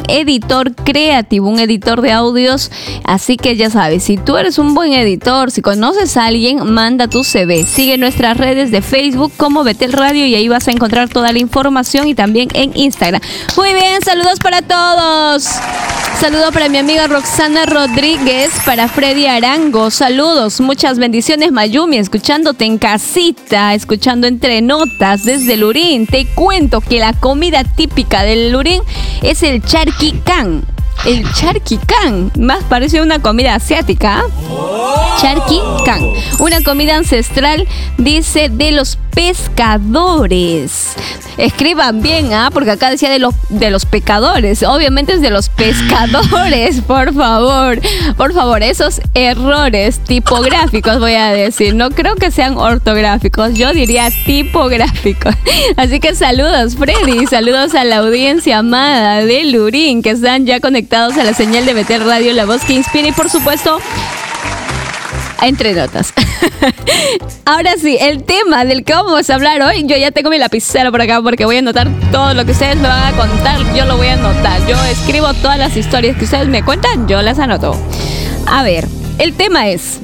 editor creativo, un editor de audios. Así que ya sabes, si tú eres un buen editor, si conoces a alguien, manda tu CV. Sigue nuestras redes de Facebook como Betel Radio y ahí vas a encontrar toda la información, y también en Instagram. Muy bien, saludos para todos. Saludo para mi amiga Roxana Rodríguez, para Freddy Arango. Saludos, muchas bendiciones, Mayumi, escuchándote en casita, escuchando Entre Notas desde Lurín. Te cuento que la comida típica del Lurín es el charquicán. El charquicán, más parece una comida asiática. Charquicán, una comida ancestral, dice, de los pescadores. Escriban bien, porque acá decía de los pecadores. Obviamente es de los pescadores, por favor, esos errores tipográficos voy a decir. No creo que sean ortográficos, yo diría tipográficos. Así que saludos, Freddy, saludos a la audiencia amada de Lurín, que están ya conectados a la señal de Betel Radio, la voz que inspira, y por supuesto Entre Notas. Ahora sí, el tema del que vamos a hablar hoy, yo ya tengo mi lapicero por acá porque voy a anotar todo lo que ustedes me van a contar. Yo lo voy a anotar, yo escribo todas las historias que ustedes me cuentan, yo las anoto. A ver, el tema es...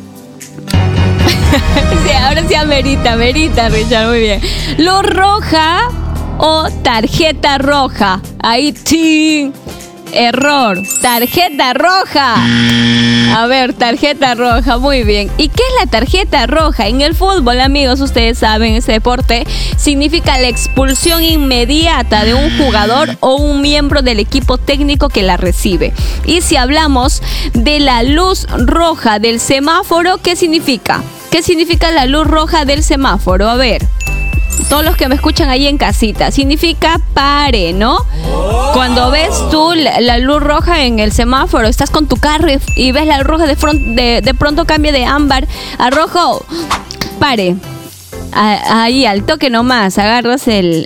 sí, ahora sí amerita, Richard, muy bien. Luz roja o tarjeta roja. Ahí, ¡ting! Error, tarjeta roja. A ver, tarjeta roja, muy bien. ¿Y qué es la tarjeta roja? En el fútbol, amigos, ustedes saben, ese deporte significa la expulsión inmediata de un jugador o un miembro del equipo técnico que la recibe. Y si hablamos de la luz roja del semáforo, ¿qué significa? ¿Qué significa la luz roja del semáforo? A ver, todos los que me escuchan ahí en casita, significa pare, ¿no? Cuando ves tú la luz roja en el semáforo, estás con tu carro y ves la luz roja de pronto cambia de ámbar a rojo, pare. Ahí al toque nomás, agarras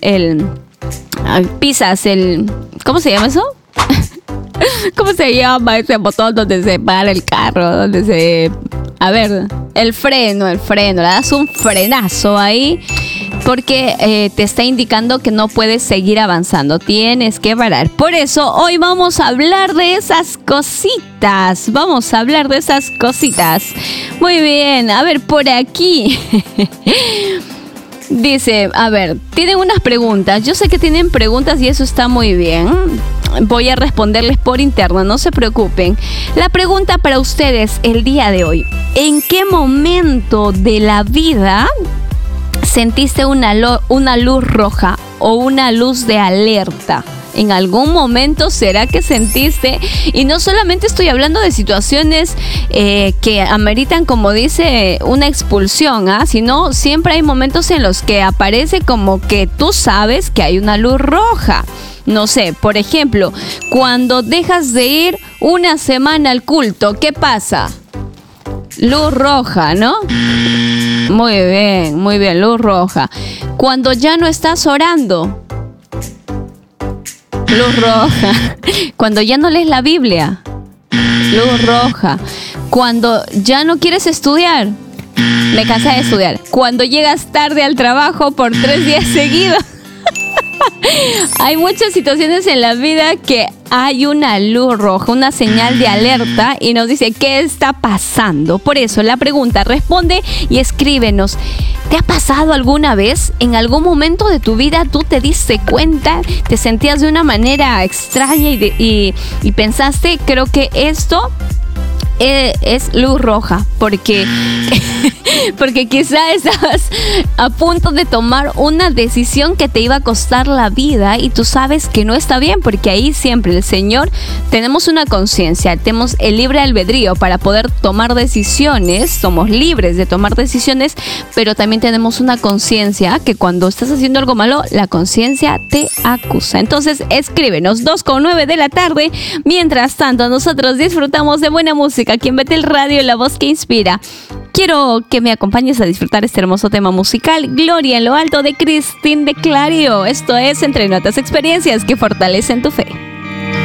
pisas el... ¿Cómo se llama eso? ¿Cómo se llama ese botón donde se para el carro? Donde se... A ver, el freno, le das un frenazo ahí porque te está indicando que no puedes seguir avanzando, tienes que parar. Por eso hoy vamos a hablar de esas cositas, Muy bien, a ver, por aquí... Dice, a ver, tienen unas preguntas. Yo sé que tienen preguntas y eso está muy bien. Voy a responderles por interno, no se preocupen. La pregunta para ustedes el día de hoy: ¿en qué momento de la vida sentiste una luz roja o una luz de alerta? ¿En algún momento será que sentiste? Y no solamente estoy hablando de situaciones que ameritan, como dice, una expulsión, sino siempre hay momentos en los que aparece como que tú sabes que hay una luz roja. No sé, por ejemplo, cuando dejas de ir una semana al culto, ¿qué pasa? Luz roja, ¿no? Muy bien, luz roja. Cuando ya no estás orando, luz roja. Cuando ya no lees la Biblia, luz roja. Cuando ya no quieres estudiar, me cansé de estudiar. Cuando llegas tarde al trabajo por 3 días seguidos. Hay muchas situaciones en la vida que hay una luz roja, una señal de alerta y nos dice qué está pasando. Por eso la pregunta, responde y escríbenos. ¿Te ha pasado alguna vez? ¿En algún momento de tu vida tú te diste cuenta? ¿Te sentías de una manera extraña y pensaste, creo que esto es luz roja? Porque quizá estabas a punto de tomar una decisión que te iba a costar la vida y tú sabes que no está bien, porque ahí siempre el Señor, tenemos una conciencia, tenemos el libre albedrío para poder tomar decisiones, somos libres de tomar decisiones, pero también tenemos una conciencia que cuando estás haciendo algo malo, la conciencia te acusa. Entonces escríbenos 2:09 de la tarde. Mientras tanto, nosotros disfrutamos de buena música aquí en Betel Radio, la voz que inspira. Quiero que me acompañes a disfrutar este hermoso tema musical, Gloria en lo alto, de Cristín de Clario. Esto es Entre Notas, experiencias que fortalecen tu fe.